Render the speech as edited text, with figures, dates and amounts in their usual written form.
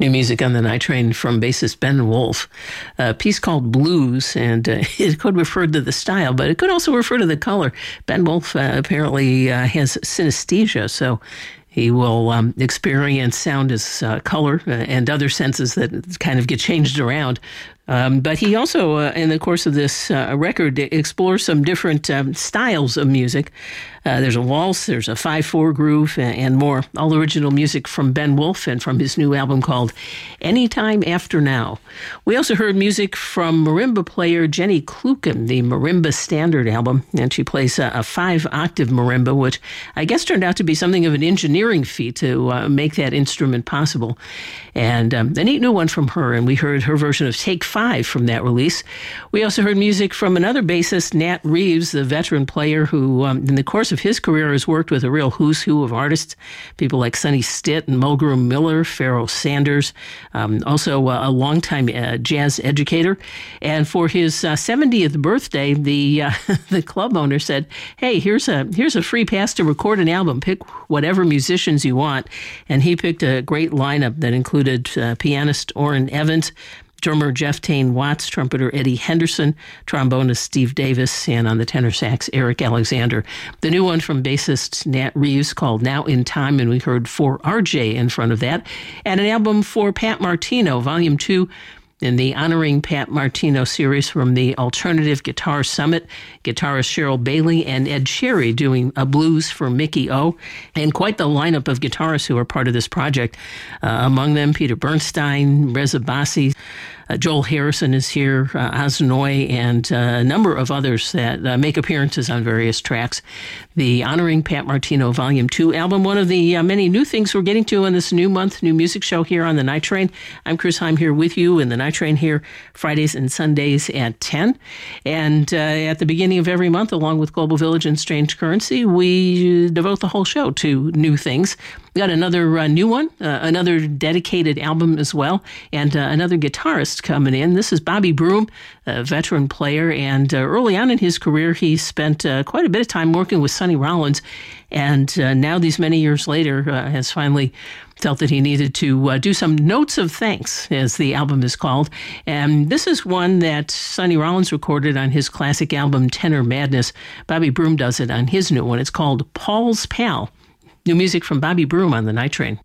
New music on the Night Train from bassist Ben Wolf. A piece called Blues, and it could refer to the style, but it could also refer to the color. Ben Wolf apparently has synesthesia, so he will experience sound as color and other senses that kind of get changed around. But he also, in the course of this record, explores some different styles of music. There's a waltz, there's a 5/4 groove, and more. All original music from Ben Wolf and from his new album called Anytime After Now. We also heard music from marimba player Jenny Kluken, the Marimba Standard album, and she plays a 5-octave marimba, which I guess turned out to be something of an engineering feat to make that instrument possible. And a neat new one from her, and we heard her version of Take 5 from that release. We also heard music from another bassist, Nat Reeves, the veteran player who, in the course of his career, has worked with a real who's who of artists, people like Sonny Stitt and Mulgrew Miller, Pharoah Sanders, also a longtime jazz educator. And for his 70th birthday, the the club owner said, "Hey, here's a free pass to record an album. Pick whatever musicians you want." And he picked a great lineup that included pianist Orrin Evans, drummer Jeff Tane Watts, trumpeter Eddie Henderson, trombonist Steve Davis, and on the tenor sax, Eric Alexander. The new one from bassist Nat Reeves called Now in Time, and we heard For RJ in front of that. And an album for Pat Martino, Volume 2, in the Honoring Pat Martino series from the Alternative Guitar Summit. Guitarist Cheryl Bailey and Ed Sherry doing a blues for Mickey O. And quite the lineup of guitarists who are part of this project. Among them, Peter Bernstein, Reza Bassi, Joel Harrison is here, Aznoi, and a number of others that make appearances on various tracks. The Honoring Pat Martino Volume 2 album, one of the many new things we're getting to in this new month, new music show here on the Night Train. I'm Chris Heim here with you in the Night Train here Fridays and Sundays at 10. And at the beginning of every month, along with Global Village and Strange Currency, we devote the whole show to new things. We got another new one, another dedicated album as well, and another guitarist coming in. This is Bobby Broom, a veteran player, and early on in his career, he spent quite a bit of time working with Sonny Rollins, and now these many years later has finally felt that he needed to do some notes of thanks, as the album is called. And this is one that Sonny Rollins recorded on his classic album, Tenor Madness. Bobby Broom does it on his new one. It's called Paul's Pal. New music from Bobby Broom on the Night Train.